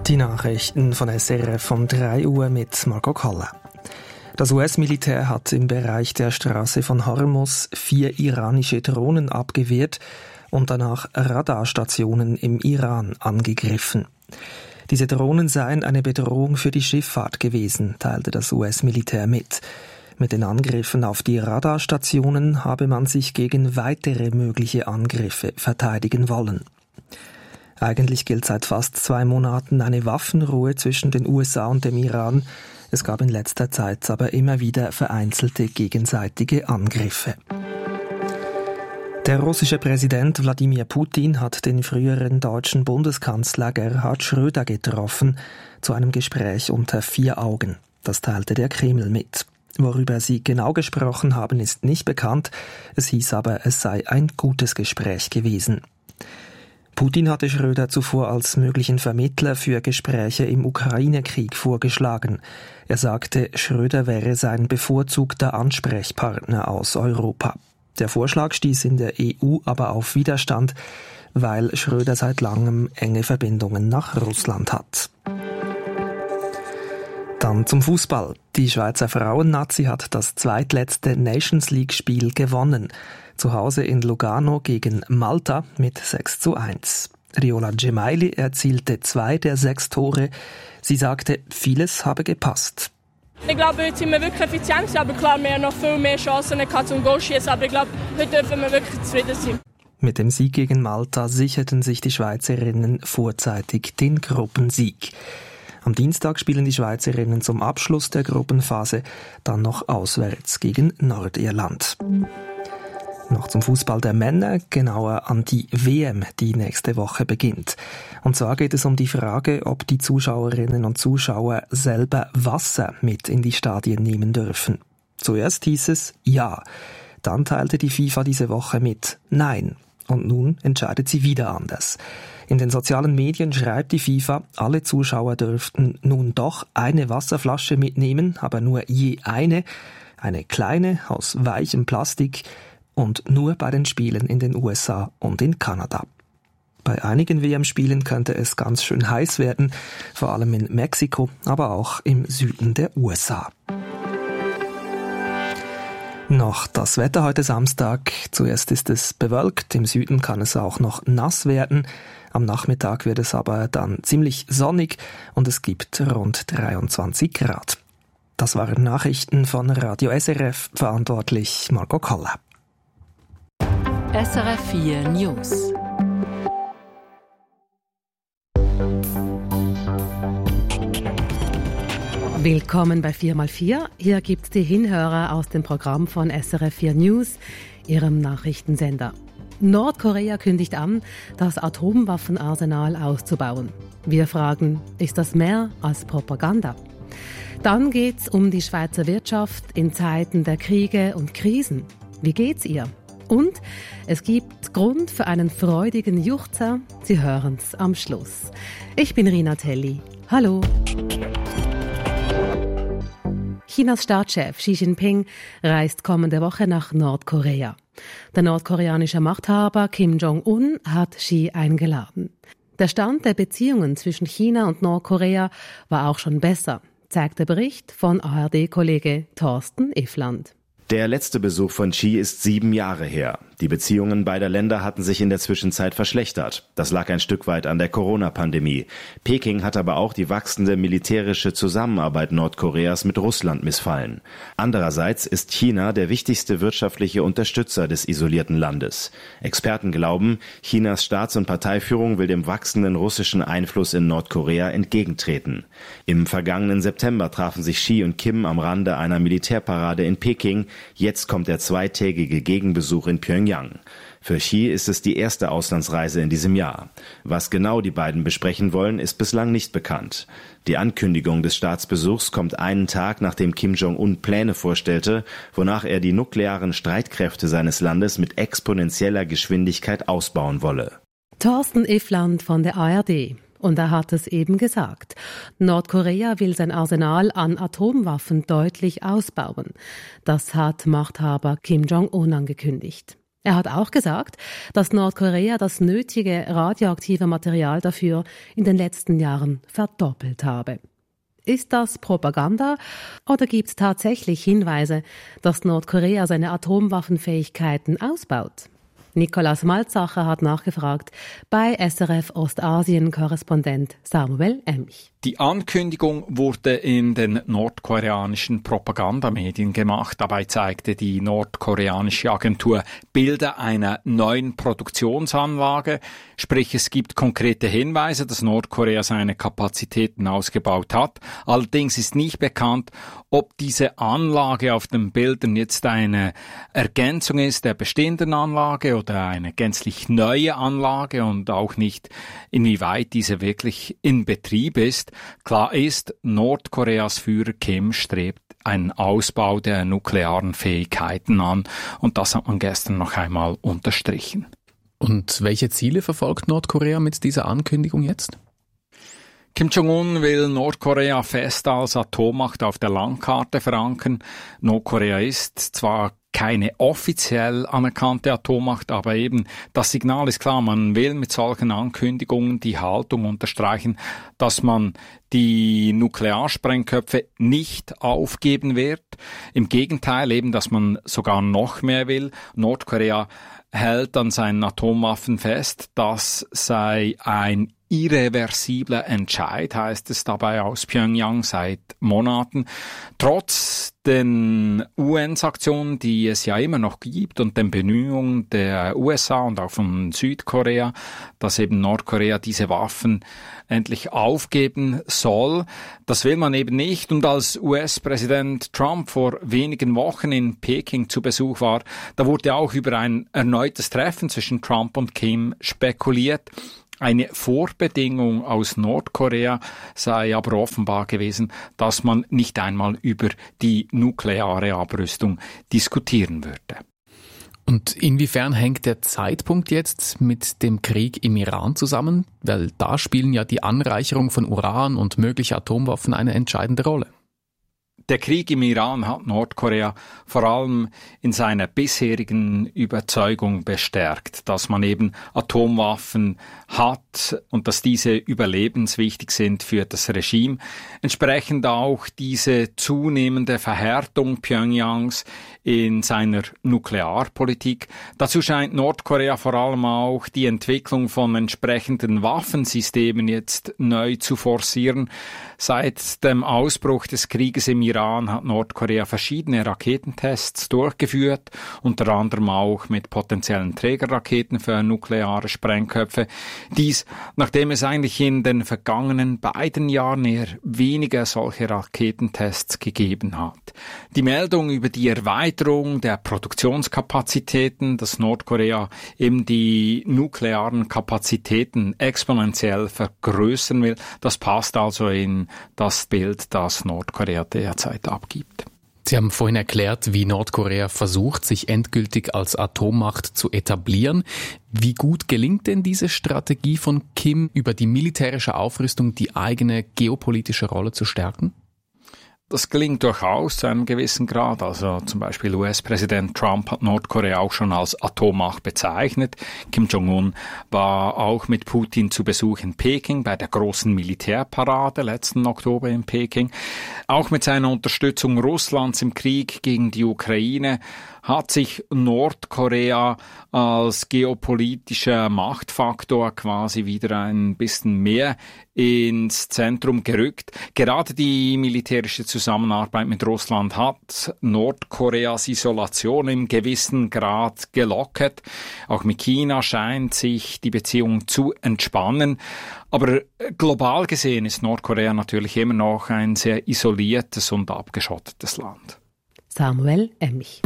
Die Nachrichten von SRF um 3 Uhr mit Marco Kalle. Das US-Militär hat im Bereich der Straße von Hormuz 4 iranische Drohnen abgewehrt und danach Radarstationen im Iran angegriffen. Diese Drohnen seien eine Bedrohung für die Schifffahrt gewesen, teilte das US-Militär mit. Mit den Angriffen auf die Radarstationen habe man sich gegen weitere mögliche Angriffe verteidigen wollen. Eigentlich gilt seit fast 2 Monaten eine Waffenruhe zwischen den USA und dem Iran. Es gab in letzter Zeit aber immer wieder vereinzelte gegenseitige Angriffe. Der russische Präsident Wladimir Putin hat den früheren deutschen Bundeskanzler Gerhard Schröder getroffen, zu einem Gespräch unter 4 Augen. Das teilte der Kreml mit. Worüber sie genau gesprochen haben, ist nicht bekannt. Es hieß aber, es sei ein gutes Gespräch gewesen. Putin hatte Schröder zuvor als möglichen Vermittler für Gespräche im Ukraine-Krieg vorgeschlagen. Er sagte, Schröder wäre sein bevorzugter Ansprechpartner aus Europa. Der Vorschlag stieß in der EU aber auf Widerstand, weil Schröder seit langem enge Verbindungen nach Russland hat. Dann zum Fußball. Die Schweizer Frauennazi hat das zweitletzte Nations-League-Spiel gewonnen. Zu Hause in Lugano gegen Malta mit 6:1. Riola Gemayli erzielte 2 der 6 Tore. Sie sagte, vieles habe gepasst. Ich glaube, heute sind wir wirklich effizient, aber klar, wir haben noch viel mehr Chancen gehabt zum Goalschießen, aber ich glaube, heute dürfen wir wirklich zufrieden sein. Mit dem Sieg gegen Malta sicherten sich die Schweizerinnen vorzeitig den Gruppensieg. Am Dienstag spielen die Schweizerinnen zum Abschluss der Gruppenphase dann noch auswärts gegen Nordirland. Noch zum Fußball der Männer, genauer an die WM, die nächste Woche beginnt. Und zwar geht es um die Frage, ob die Zuschauerinnen und Zuschauer selber Wasser mit in die Stadien nehmen dürfen. Zuerst hieß es ja, dann teilte die FIFA diese Woche mit Nein. Und nun entscheidet sie wieder anders. In den sozialen Medien schreibt die FIFA, alle Zuschauer dürften nun doch eine Wasserflasche mitnehmen, aber nur je eine kleine aus weichem Plastik, und nur bei den Spielen in den USA und in Kanada. Bei einigen WM-Spielen könnte es ganz schön heiß werden, vor allem in Mexiko, aber auch im Süden der USA. Noch das Wetter heute Samstag. Zuerst ist es bewölkt, im Süden kann es auch noch nass werden. Am Nachmittag wird es aber dann ziemlich sonnig und es gibt rund 23 Grad. Das waren Nachrichten von Radio SRF, verantwortlich Marco Kalle. SRF 4 News. Willkommen bei 4x4. Hier gibt's die Hinhörer aus dem Programm von SRF 4 News, ihrem Nachrichtensender. Nordkorea kündigt an, das Atomwaffenarsenal auszubauen. Wir fragen, ist das mehr als Propaganda? Dann geht's um die Schweizer Wirtschaft in Zeiten der Kriege und Krisen. Wie geht's ihr? Und es gibt Grund für einen freudigen Juchzer. Sie hören's am Schluss. Ich bin Rina Telli. Hallo. Chinas Staatschef Xi Jinping reist kommende Woche nach Nordkorea. Der nordkoreanische Machthaber Kim Jong-un hat Xi eingeladen. Der Stand der Beziehungen zwischen China und Nordkorea war auch schon besser, zeigt der Bericht von ARD-Kollege Thorsten Iffland. Der letzte Besuch von Xi ist 7 Jahre her. Die Beziehungen beider Länder hatten sich in der Zwischenzeit verschlechtert. Das lag ein Stück weit an der Corona-Pandemie. Peking hat aber auch die wachsende militärische Zusammenarbeit Nordkoreas mit Russland missfallen. Andererseits ist China der wichtigste wirtschaftliche Unterstützer des isolierten Landes. Experten glauben, Chinas Staats- und Parteiführung will dem wachsenden russischen Einfluss in Nordkorea entgegentreten. Im vergangenen September trafen sich Xi und Kim am Rande einer Militärparade in Peking. Jetzt kommt der 2-tägige Gegenbesuch in Pyongyang. Für Xi ist es die erste Auslandsreise in diesem Jahr. Was genau die beiden besprechen wollen, ist bislang nicht bekannt. Die Ankündigung des Staatsbesuchs kommt einen Tag, nachdem Kim Jong-un Pläne vorstellte, wonach er die nuklearen Streitkräfte seines Landes mit exponentieller Geschwindigkeit ausbauen wolle. Thorsten Iffland von der ARD. Und er hat es eben gesagt. Nordkorea will sein Arsenal an Atomwaffen deutlich ausbauen. Das hat Machthaber Kim Jong-un angekündigt. Er hat auch gesagt, dass Nordkorea das nötige radioaktive Material dafür in den letzten Jahren verdoppelt habe. Ist das Propaganda oder gibt es tatsächlich Hinweise, dass Nordkorea seine Atomwaffenfähigkeiten ausbaut? Nikolaus Malzacher hat nachgefragt bei SRF Ostasien-Korrespondent Samuel Emch. Die Ankündigung wurde in den nordkoreanischen Propagandamedien gemacht. Dabei zeigte die nordkoreanische Agentur Bilder einer neuen Produktionsanlage. Sprich, es gibt konkrete Hinweise, dass Nordkorea seine Kapazitäten ausgebaut hat. Allerdings ist nicht bekannt, ob diese Anlage auf den Bildern jetzt eine Ergänzung ist der bestehenden Anlage oder eine gänzlich neue Anlage und auch nicht, inwieweit diese wirklich in Betrieb ist. Klar ist, Nordkoreas Führer Kim strebt einen Ausbau der nuklearen Fähigkeiten an und das hat man gestern noch einmal unterstrichen. Und welche Ziele verfolgt Nordkorea mit dieser Ankündigung jetzt? Kim Jong-un will Nordkorea fest als Atommacht auf der Landkarte verankern. Nordkorea ist zwar keine offiziell anerkannte Atommacht, aber eben das Signal ist klar, man will mit solchen Ankündigungen die Haltung unterstreichen, dass man die Nuklearsprengköpfe nicht aufgeben wird. Im Gegenteil eben, dass man sogar noch mehr will. Nordkorea hält an seinen Atomwaffen fest, das sei ein irreversibler Entscheid, heißt es dabei aus Pyongyang seit Monaten. Trotz den UN-Sanktionen, die es ja immer noch gibt und den Bemühungen der USA und auch von Südkorea, dass eben Nordkorea diese Waffen endlich aufgeben soll. Das will man eben nicht. Und als US-Präsident Trump vor wenigen Wochen in Peking zu Besuch war, da wurde auch über ein erneutes Treffen zwischen Trump und Kim spekuliert. Eine Vorbedingung aus Nordkorea sei aber offenbar gewesen, dass man nicht einmal über die nukleare Abrüstung diskutieren würde. Und inwiefern hängt der Zeitpunkt jetzt mit dem Krieg im Iran zusammen? Weil da spielen ja die Anreicherung von Uran und mögliche Atomwaffen eine entscheidende Rolle. Der Krieg im Iran hat Nordkorea vor allem in seiner bisherigen Überzeugung bestärkt, dass man eben Atomwaffen hat und dass diese überlebenswichtig sind für das Regime. Entsprechend auch diese zunehmende Verhärtung Pyongyangs in seiner Nuklearpolitik. Dazu scheint Nordkorea vor allem auch die Entwicklung von entsprechenden Waffensystemen jetzt neu zu forcieren. Seit dem Ausbruch des Krieges im Iran hat Nordkorea verschiedene Raketentests durchgeführt, unter anderem auch mit potenziellen Trägerraketen für nukleare Sprengköpfe. Dies, nachdem es eigentlich in den vergangenen beiden Jahren eher weniger solche Raketentests gegeben hat. Die Meldung über die Erweiterung der Produktionskapazitäten, dass Nordkorea eben die nuklearen Kapazitäten exponentiell vergrößern will, das passt also in das Bild, das Nordkorea derzeit abgibt. Sie haben vorhin erklärt, wie Nordkorea versucht, sich endgültig als Atommacht zu etablieren. Wie gut gelingt denn diese Strategie von Kim, über die militärische Aufrüstung die eigene geopolitische Rolle zu stärken? Das gelingt durchaus zu einem gewissen Grad. Also zum Beispiel US-Präsident Trump hat Nordkorea auch schon als Atommacht bezeichnet. Kim Jong-un war auch mit Putin zu Besuch in Peking bei der großen Militärparade letzten Oktober in Peking. Auch mit seiner Unterstützung Russlands im Krieg gegen die Ukraine hat sich Nordkorea als geopolitischer Machtfaktor quasi wieder ein bisschen mehr ins Zentrum gerückt. Gerade die militärische Zusammenarbeit mit Russland hat Nordkoreas Isolation im gewissen Grad gelockert. Auch mit China scheint sich die Beziehung zu entspannen. Aber global gesehen ist Nordkorea natürlich immer noch ein sehr isoliertes und abgeschottetes Land. Samuel Emch.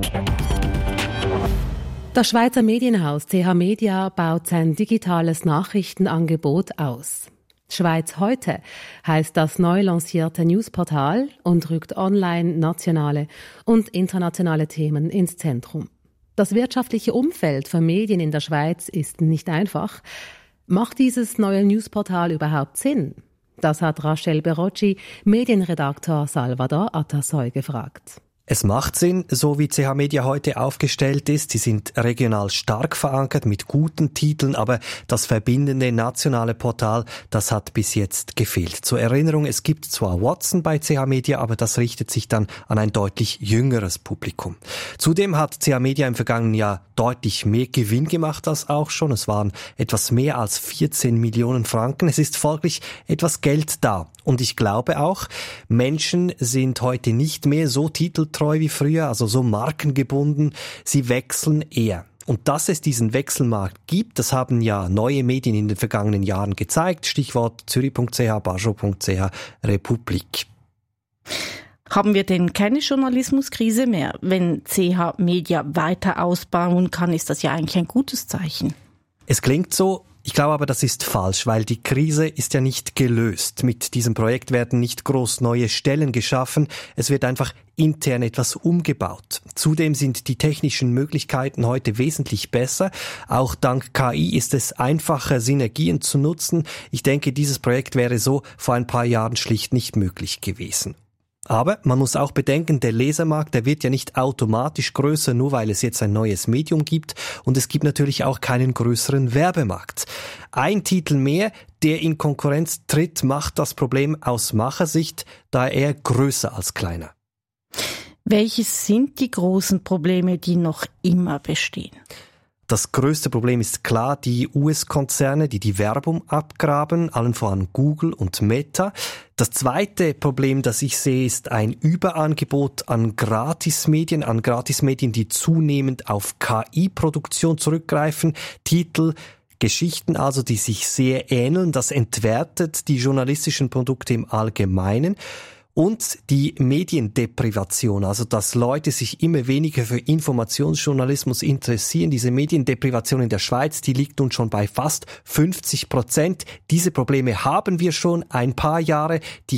Das Schweizer Medienhaus CH Media baut sein digitales Nachrichtenangebot aus. Schweiz heute heißt das neu lancierte Newsportal und rückt online nationale und internationale Themen ins Zentrum. Das wirtschaftliche Umfeld für Medien in der Schweiz ist nicht einfach. Macht dieses neue Newsportal überhaupt Sinn? Das hat Rachel Berocci, Medienredaktor Salvador Atassoy gefragt. Es macht Sinn, so wie CH Media heute aufgestellt ist. Sie sind regional stark verankert mit guten Titeln, aber das verbindende nationale Portal, das hat bis jetzt gefehlt. Zur Erinnerung, es gibt zwar Watson bei CH Media, aber das richtet sich dann an ein deutlich jüngeres Publikum. Zudem hat CH Media im vergangenen Jahr deutlich mehr Gewinn gemacht als auch schon. Es waren etwas mehr als 14 Millionen Franken. Es ist folglich etwas Geld da. Und ich glaube auch, Menschen sind heute nicht mehr so titeltreu wie früher, also so markengebunden. Sie wechseln eher. Und dass es diesen Wechselmarkt gibt, das haben ja neue Medien in den vergangenen Jahren gezeigt. Stichwort Zürich.ch, Basel.ch, Republik. Haben wir denn keine Journalismuskrise mehr? Wenn CH Media weiter ausbauen kann, ist das ja eigentlich ein gutes Zeichen. Es klingt so. Ich glaube aber, das ist falsch, weil die Krise ist ja nicht gelöst. Mit diesem Projekt werden nicht groß neue Stellen geschaffen. Es wird einfach intern etwas umgebaut. Zudem sind die technischen Möglichkeiten heute wesentlich besser. Auch dank KI ist es einfacher, Synergien zu nutzen. Ich denke, dieses Projekt wäre so vor ein paar Jahren schlicht nicht möglich gewesen. Aber man muss auch bedenken, der Lesermarkt, der wird ja nicht automatisch größer, nur weil es jetzt ein neues Medium gibt. Und es gibt natürlich auch keinen größeren Werbemarkt. Ein Titel mehr, der in Konkurrenz tritt, macht das Problem aus Machersicht daher eher größer als kleiner. Welches sind die großen Probleme, die noch immer bestehen? Das größte Problem ist klar die US-Konzerne, die die Werbung abgraben, allen voran Google und Meta. Das zweite Problem, das ich sehe, ist ein Überangebot an Gratismedien, die zunehmend auf KI-Produktion zurückgreifen, Titel, Geschichten also, die sich sehr ähneln. Das entwertet die journalistischen Produkte im Allgemeinen. Und die Mediendeprivation, also dass Leute sich immer weniger für Informationsjournalismus interessieren. Diese Mediendeprivation in der Schweiz, die liegt nun schon bei fast 50%. Diese Probleme haben wir schon ein paar Jahre. Die